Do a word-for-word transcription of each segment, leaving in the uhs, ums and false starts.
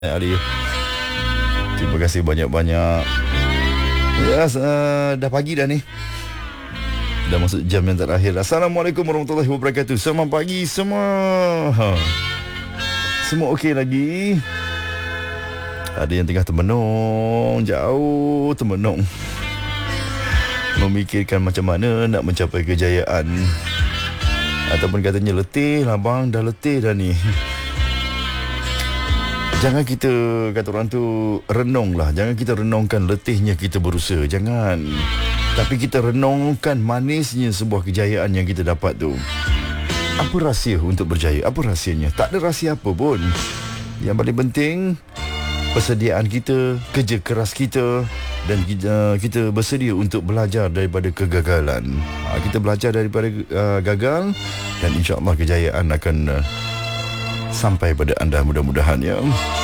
Ali, terima kasih banyak-banyak. Ya, uh, dah pagi dah ni. Dah masuk jam yang terakhir. Assalamualaikum warahmatullahi wabarakatuh. Selamat pagi semua. Ha. Semua okey lagi? Ada yang tengah termenung, jauh termenung, memikirkan macam mana nak mencapai kejayaan. Ataupun katanya letih lah bang, dah letih dah ni. Jangan kita, kata orang tu, renunglah. Jangan kita renungkan letihnya kita berusaha. Jangan. Tapi kita renungkan manisnya sebuah kejayaan yang kita dapat tu. Apa rahsia untuk berjaya? Apa rahsianya? Tak ada rahsia apa pun. Yang paling penting, persediaan kita, kerja keras kita, dan kita, kita bersedia untuk belajar daripada kegagalan. Ha, kita belajar daripada uh, gagal, dan insya-Allah kejayaan akan uh, sampai pada anda mudah-mudahan ya.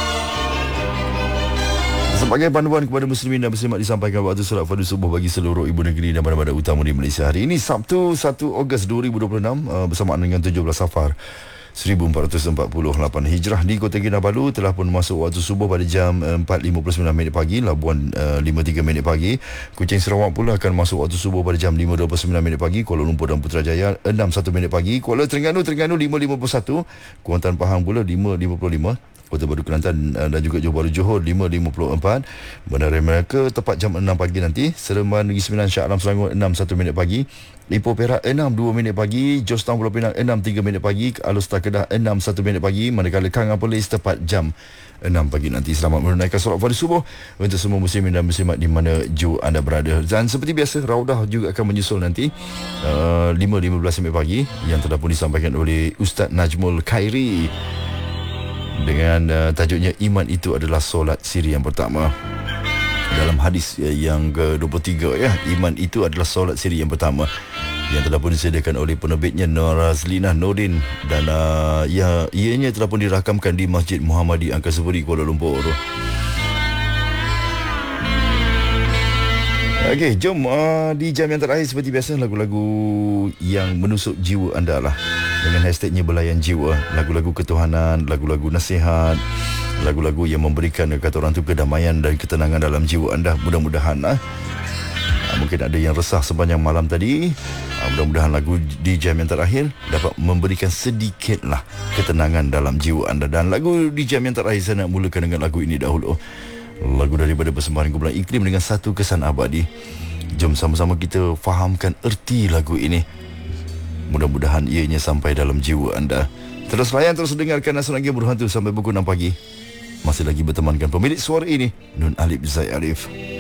Sebagai panduan kepada muslimin dan muslimat disampaikan waktu solat fardu subuh bagi seluruh ibu negeri dan bandar-bandar utama di Malaysia. Hari ini Sabtu satu Ogos dua ribu dua puluh enam uh, bersamaan dengan tujuh belas Safar seribu empat ratus empat puluh lapan Hijrah di Kota Kinabalu telah pun masuk waktu subuh pada jam empat lima puluh sembilan minit pagi, Labuan uh, lima tiga minit pagi. Kuching Sarawak pula akan masuk waktu subuh pada jam lima dua puluh sembilan minit pagi, Kuala Lumpur dan Putrajaya enam satu minit pagi, Kuala Terengganu Terengganu lima lima puluh satu, Kuantan Pahang pula lima lima puluh lima, Kota Baru Kelantan uh, dan juga Johor Bahru Johor lima lima puluh empat, Bandar Melaka tepat jam enam pagi nanti, Seremban Negeri Sembilan Shah Alam Selangor enam satu minit pagi, Ipoh Perak enam dua minit pagi, Jos Town Pulau Pinang enam tiga minit pagi, Alustar Kedah enam satu minit pagi, manakala Kang Perlis tepat jam enam pagi nanti. Selamat menunaikan solat fardu subuh untuk semua muslimin dan muslimat di mana jua anda berada. Dan seperti biasa, Raudah juga akan menyusul nanti uh, lima lima belas minit pagi, yang telah pun disampaikan oleh Ustaz Najmul Khairi dengan uh, tajuknya Iman Itu Adalah Solat Siri yang pertama. Dalam hadis uh, yang ke dua puluh tiga ya, iman itu adalah solat siri yang pertama, yang telah pun disediakan oleh penerbitnya Norazlinah Nordin, dan uh, ya, ianya telah pun dirakamkan di Masjid Muhammadi Angkasapuri, Kuala Lumpur. Okey, jom uh, di jam yang terakhir seperti biasa, lagu-lagu yang menusuk jiwa anda lah, dengan hashtagnya Belayan Jiwa. Lagu-lagu ketuhanan, lagu-lagu nasihat, lagu-lagu yang memberikan, kata orang tu, kedamaian dan ketenangan dalam jiwa anda. Mudah-mudahan lah. Mungkin ada yang resah sepanjang malam tadi. Mudah-mudahan lagu di jam yang terakhir dapat memberikan sedikitlah ketenangan dalam jiwa anda. Dan lagu di jam yang terakhir, saya nak mulakan dengan lagu ini dahulu. Lagu daripada persembahan kumpulan Iklim dengan Satu Kesan Abadi. Jom sama-sama kita fahamkan erti lagu ini. Mudah-mudahan ianya sampai dalam jiwa anda. Terus layan, terus dengarkan Asal Lagi Berhantu sampai pukul enam pagi. Masih lagi bertemankan pemilik suara ini, Nun Alif Zaid Arif.